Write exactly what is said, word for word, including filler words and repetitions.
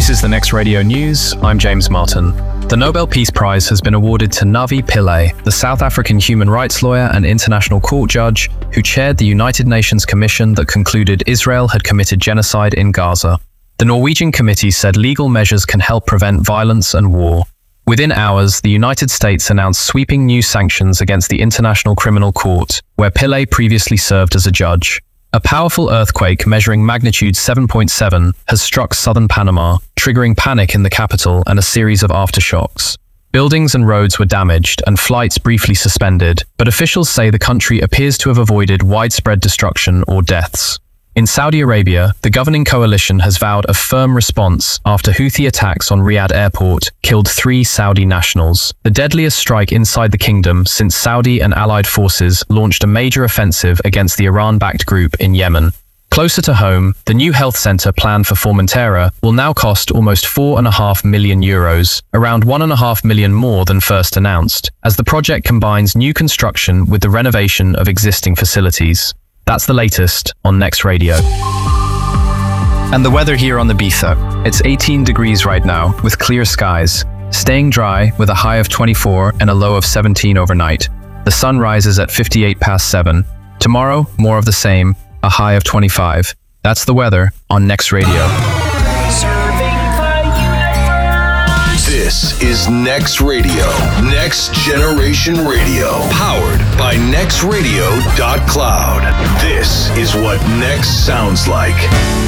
This is the Next Radio News. I'm James Martin. The Nobel Peace Prize has been awarded to Navi Pillay, the South African human rights lawyer and international court judge who chaired the United Nations commission that concluded Israel had committed genocide in Gaza. The Norwegian committee said legal measures can help prevent violence and war. Within hours, the United States announced sweeping new sanctions against the International Criminal Court, where Pillay previously served as a judge. A powerful earthquake measuring magnitude seven point seven has struck southern Panama, triggering panic in the capital and a series of aftershocks. Buildings and roads were damaged and flights briefly suspended, but officials say the country appears to have avoided widespread destruction or deaths. In Saudi Arabia, the governing coalition has vowed a firm response after Houthi attacks on Riyadh airport killed three Saudi nationals, the deadliest strike inside the kingdom since Saudi and allied forces launched a major offensive against the Iran-backed group in Yemen. Closer to home, the new health centre planned for Formentera will now cost almost four and a half million euros, around one and a half million more than first announced, as the project combines new construction with the renovation of existing facilities. That's the latest on Next Radio. And the weather here on Ibiza. It's eighteen degrees right now, with clear skies. Staying dry, with a high of twenty-four and a low of seventeen overnight. The sun rises at fifty-eight past seven. Tomorrow, more of the same, a high of twenty-five. That's the weather on Next Radio. This is Next Radio, Next Generation Radio, powered by next radio dot cloud. This is what Next sounds like.